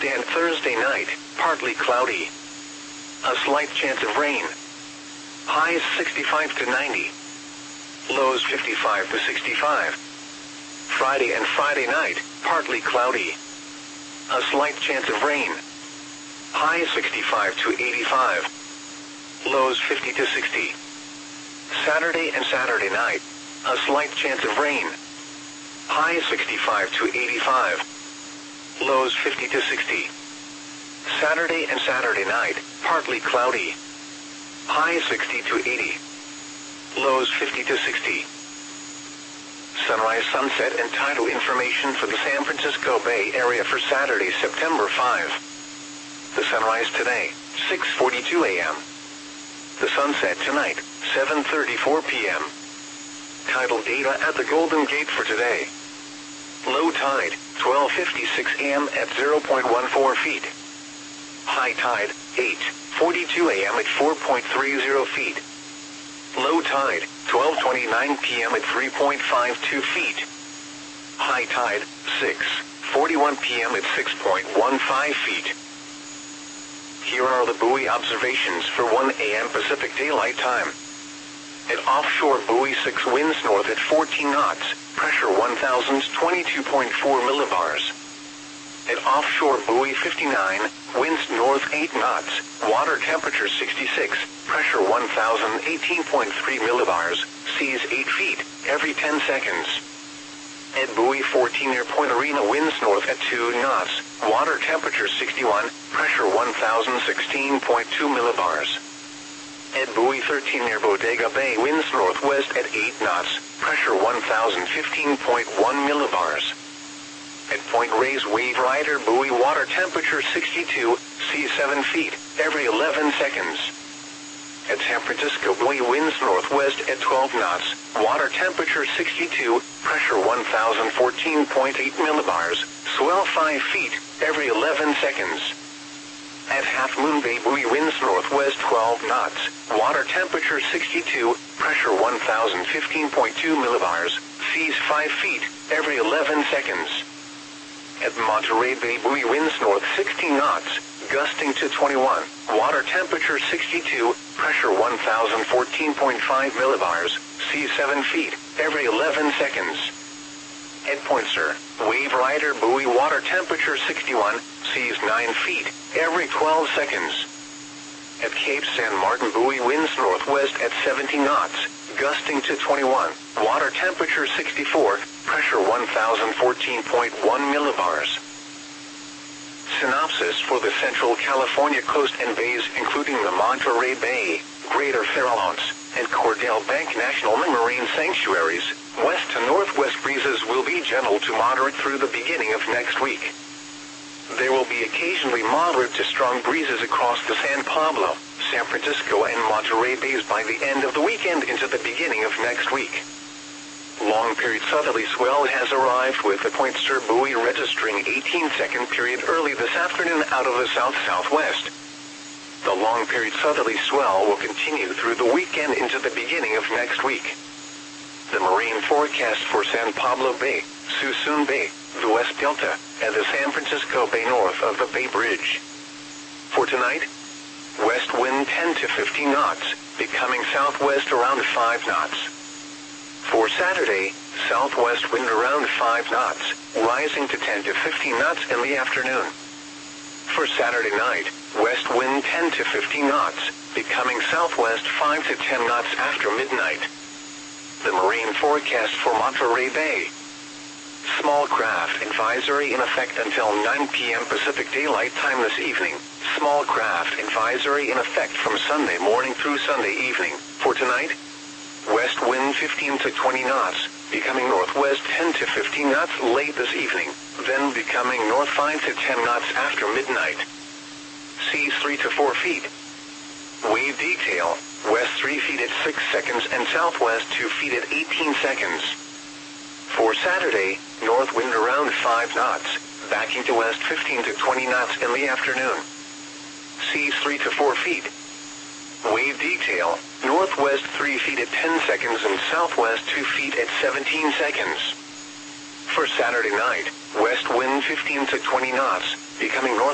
And Thursday night, partly cloudy. A slight chance of rain. Highs 65 to 90. Lows 55 to 65. Friday and Friday night, partly cloudy. A slight chance of rain. Highs 65 to 85. Lows 50 to 60. Saturday and Saturday night, a slight chance of rain. Highs 65 to 85. Lows 50 to 60. Saturday and Saturday night, partly cloudy. Highs 60 to 80. Lows 50 to 60. Sunrise, sunset, and tidal information for the San Francisco Bay Area for Saturday, September 5. The sunrise today, 6:42 a.m. The sunset tonight, 7:34 p.m. Tidal data at the Golden Gate for today. Low tide, 12:56 a.m. at 0.14 feet. High tide, 8:42 a.m. at 4.30 feet. Low tide, 12:29 p.m. at 3.52 feet. High tide, 6:41 p.m. at 6.15 feet. Here are the buoy observations for 1 a.m. Pacific Daylight Time. At offshore buoy 6, winds north at 14 knots, pressure 1,022.4 millibars. At offshore buoy 59, winds north 8 knots, water temperature 66, pressure 1,018.3 millibars, seas 8 feet, every 10 seconds. At buoy 14 near Point Arena, winds north at 2 knots, water temperature 61, pressure 1,016.2 millibars. At buoy 13 near Bodega Bay, winds northwest at 8 knots, pressure 1,015.1 millibars. At Point Reyes Wave Rider buoy, water temperature 62, sea 7 feet, every 11 seconds. At San Francisco buoy, winds northwest at 12 knots, water temperature 62, pressure 1,014.8 millibars, swell 5 feet, every 11 seconds. At Half Moon Bay buoy, winds northwest 12 knots, water temperature 62, pressure 1,015.2 millibars, seas 5 feet, every 11 seconds. At Monterey Bay buoy, winds north 16 knots, gusting to 21, water temperature 62, pressure 1,014.5 millibars, seas 7 feet, every 11 seconds. At Point Sur, Wave Rider buoy, water temperature 61, seas 9 feet, every 12 seconds. At Cape San Martin buoy, winds northwest at 17 knots, gusting to 21, water temperature 64, pressure 1,014.1 millibars. Synopsis for the Central California coast and bays, including the Monterey Bay, Greater Farallones, and Cordell Bank National Marine Sanctuaries, west to northwest breezes will be gentle to moderate through the beginning of next week. There will be occasionally moderate to strong breezes across the San Pablo, San Francisco, and Monterey Bays by the end of the weekend into the beginning of next week. Long-period southerly swell has arrived, with the Point Sur buoy registering 18-second period early this afternoon out of the south-southwest. The long-period southerly swell will continue through the weekend into the beginning of next week. The marine forecast for San Pablo Bay, Suisun Bay, the West Delta, and the San Francisco Bay north of the Bay Bridge. For tonight, west wind 10 to 15 knots, becoming southwest around 5 knots. For Saturday, southwest wind around 5 knots, rising to 10 to 15 knots in the afternoon. For Saturday night, west wind 10 to 15 knots, becoming southwest 5 to 10 knots after midnight. The marine forecast for Monterey Bay. Small craft advisory in effect until 9 p.m. Pacific Daylight Time this evening. Small craft advisory in effect from Sunday morning through Sunday evening. For tonight, west wind 15 to 20 knots, becoming northwest 10 to 15 knots late this evening, then becoming north 5 to 10 knots after midnight. Seas 3 to 4 feet. Wave detail, west 3 feet at 6 seconds and southwest 2 feet at 18 seconds. For Saturday, north wind around 5 knots, backing to west 15 to 20 knots in the afternoon. Seas 3 to 4 feet. Wave detail, northwest 3 feet at 10 seconds and southwest 2 feet at 17 seconds. For Saturday night, west wind 15 to 20 knots, becoming north